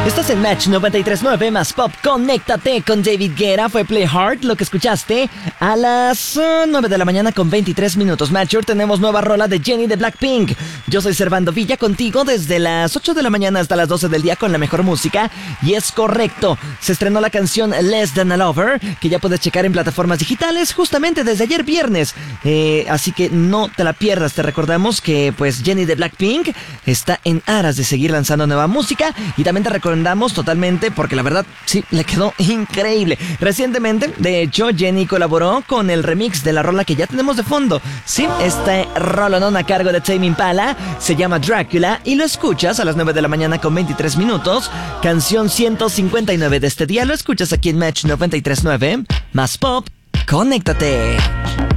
Estás en Match 93.9 más Pop. Conéctate con David Guetta. Fue Play Hard lo que escuchaste a las 9 de la mañana con 23 minutos. Matcher, tenemos nueva rola de Jennie de Blackpink. Yo soy Servando Villa contigo desde las 8 de la mañana hasta las 12 del día con la mejor música. Y es correcto, se estrenó la canción Less Than a Lover, que ya puedes checar en plataformas digitales justamente desde ayer viernes. Así que no te la pierdas. Te recordamos que pues Jennie de Blackpink está en aras de seguir lanzando nueva música. Y también te recomendamos totalmente porque la verdad sí, le quedó increíble. Recientemente, de hecho, Jennie colaboró con el remix de la rola que ya tenemos de fondo. Sí, este rolonón a cargo de Tame Impala se llama Drácula y lo escuchas a las 9 de la mañana con 23 minutos. Canción 159 de este día lo escuchas aquí en Match 93.9 más Pop. Conéctate.